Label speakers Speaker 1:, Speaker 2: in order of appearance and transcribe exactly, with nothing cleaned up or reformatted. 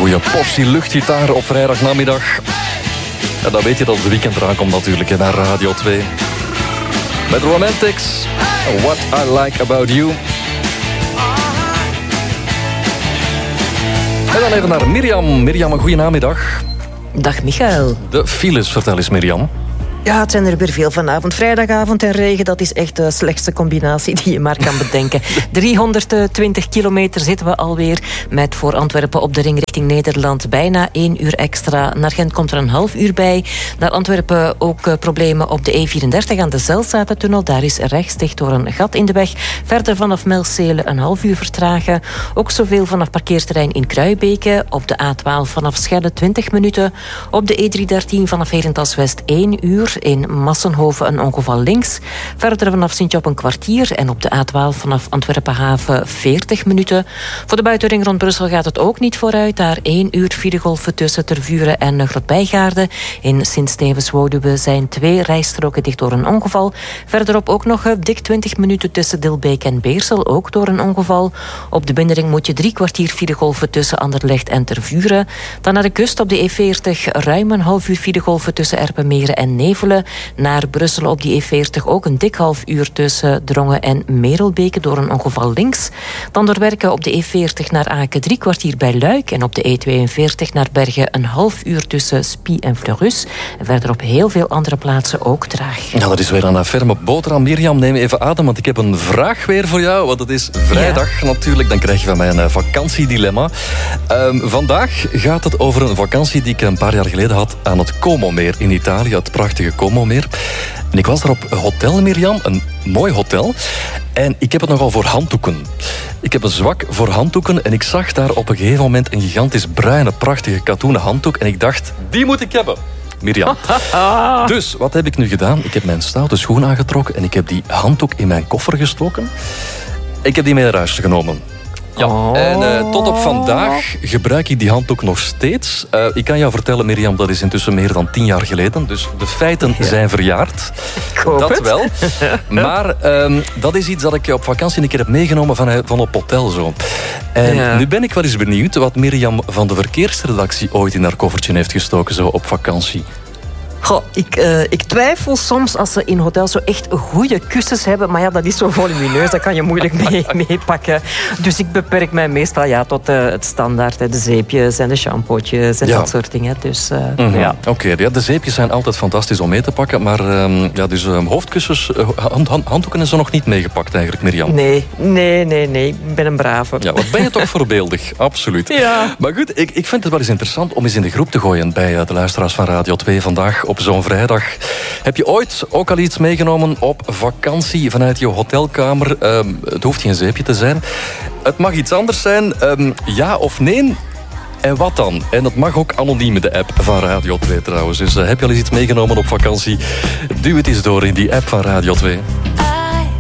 Speaker 1: goede portie luchtgitaar op vrijdagnamiddag. En dan weet je dat het weekend eraan komt natuurlijk naar Radio twee. Met Romantics, What I Like About You. En dan even naar Mirjam. Mirjam, een goede namiddag.
Speaker 2: Dag Michael.
Speaker 1: De files, vertel eens Mirjam.
Speaker 2: Ja, het zijn er weer veel vanavond. Vrijdagavond en regen, dat is echt de slechtste combinatie die je maar kan bedenken. driehonderdtwintig kilometer zitten we alweer met voor Antwerpen op de ring richting Nederland bijna één uur extra. Naar Gent komt er een half uur bij. Naar Antwerpen ook uh, problemen op de E vierendertig aan de Zelzatentunnel. Daar is rechts dicht door een gat in de weg. Verder vanaf Melcele een half uur vertragen. Ook zoveel vanaf parkeerterrein in Kruibeke. Op de A twaalf vanaf Schelle twintig minuten. Op de E driehonderddertien vanaf Herentals-West één uur. In Massenhoven een ongeval links. Verder vanaf Sint-Job een kwartier. En op de A twaalf vanaf Antwerpen-Haven veertig minuten. Voor de buitenring rond Brussel gaat het ook niet vooruit. Daar één uur filegolven tussen Tervuren en Grotbijgaarden. In Sint-Stevens-Woluwe zijn twee rijstroken dicht door een ongeval. Verderop ook nog dik twintig minuten tussen Dilbeek en Beersel. Ook door een ongeval. Op de binnenring moet je drie kwartier filegolven tussen Anderlecht en Tervuren. Dan naar de kust op de E veertig. Ruim een half uur filegolven tussen Erpenmeren en Nevelen. Naar Brussel op die E veertig ook een dik half uur tussen Drongen en Merelbeke door een ongeval links. Dan doorwerken op de E veertig naar Aken drie kwartier bij Luik. En op de E tweeënveertig naar Bergen een half uur tussen Spie en Fleurus. En verder op heel veel andere plaatsen ook traag.
Speaker 1: Ja, dat is weer een ferme boterham. Mirjam, neem even adem, want ik heb een vraag weer voor jou. Want het is vrijdag ja. natuurlijk, dan krijg je van mij een vakantiedilemma. Um, vandaag gaat het over een vakantie die ik een paar jaar geleden had aan het Como-meer in Italië. Het prachtige Como-meer. En ik was daar op hotel, Mirjam, een mooi hotel. En ik heb het nogal voor handdoeken. Ik heb een zwak voor handdoeken en ik zag daar op een gegeven moment een gigantisch bruine, prachtige katoenen handdoek. En ik dacht, die moet ik hebben. Mirjam. Dus, wat heb ik nu gedaan? Ik heb mijn stoute schoen aangetrokken en ik heb die handdoek in mijn koffer gestoken. Ik heb die mee naar huis genomen. Ja, oh. en uh, tot op vandaag gebruik ik die handdoek nog steeds. Uh, ik kan jou vertellen, Mirjam, dat is intussen meer dan tien jaar geleden. Dus de feiten ja. zijn verjaard.
Speaker 2: Ik hoop
Speaker 1: dat
Speaker 2: het.
Speaker 1: wel. Maar um, dat is iets dat ik op vakantie een keer heb meegenomen van, van op hotel. Zo. En ja. nu ben ik wel eens benieuwd wat Mirjam van de verkeersredactie ooit in haar koffertje heeft gestoken zo op vakantie.
Speaker 2: Goh, ik, uh, ik twijfel soms als ze in hotels zo echt goede kussens hebben. Maar ja, dat is zo volumineus, dat kan je moeilijk mee, meepakken. Dus ik beperk mij meestal ja, tot uh, het standaard. Hè, de zeepjes en de shampootjes en ja. dat soort dingen. Dus, uh, mm-hmm. ja.
Speaker 1: Oké, okay, ja, de zeepjes zijn altijd fantastisch om mee te pakken. Maar um, ja, dus, um, hoofdkussens, uh, hand, hand, handdoeken is er nog niet meegepakt eigenlijk, Mirjam.
Speaker 2: Nee, nee, nee, nee. Ik ben een brave.
Speaker 1: Ja, wat ben je toch voorbeeldig, absoluut.
Speaker 2: Ja.
Speaker 1: Maar goed, ik, ik vind het wel eens interessant om eens in de groep te gooien bij uh, de luisteraars van Radio twee vandaag op zo'n vrijdag. Heb je ooit ook al iets meegenomen op vakantie vanuit je hotelkamer? Um, het hoeft geen zeepje te zijn. Het mag iets anders zijn. Um, ja of nee? En wat dan? En dat mag ook anoniem in de app van Radio twee trouwens. Dus uh, heb je al eens iets meegenomen op vakantie? Duw het eens door in die app van Radio twee.